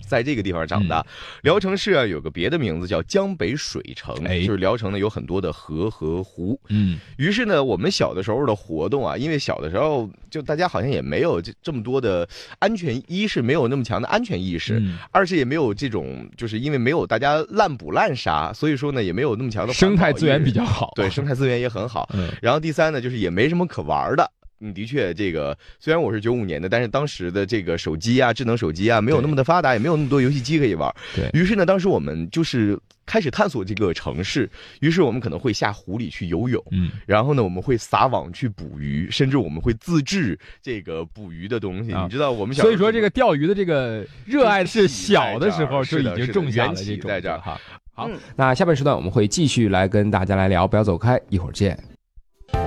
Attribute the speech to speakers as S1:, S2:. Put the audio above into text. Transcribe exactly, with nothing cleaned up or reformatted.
S1: 在这个地方长大。嗯、聊城市啊有个别的名字叫江北水城，哎、就是聊城呢有很多的河和湖。嗯，于是呢我们小的时候的活动啊，因为小的时候就大家好像也没有这这么多的安全，一是没有那么强的安全意识，嗯、二是也没有这种，就是因为没有大家滥捕滥杀，所以说呢也没有那么强的
S2: 生态资源比较好，
S1: 对，生态资源也很好。嗯、然后第三呢就是也没什么可玩的。嗯，的确，这个虽然我是九五年的，但是当时的这个手机啊，智能手机啊，没有那么的发达，也没有那么多游戏机可以玩。
S2: 对
S1: 于是呢，当时我们就是开始探索这个城市，于是我们可能会下湖里去游泳，嗯，然后呢，我们会撒网去捕鱼，甚至我们会自制这个捕鱼的东西。啊、你知道，我们小
S2: 所以说这个钓鱼的这个热爱是小的时候就已经种下了这种
S1: 在这儿
S2: 哈。好，嗯、那下半时段我们会继续来跟大家来聊，不要走开，一会儿见。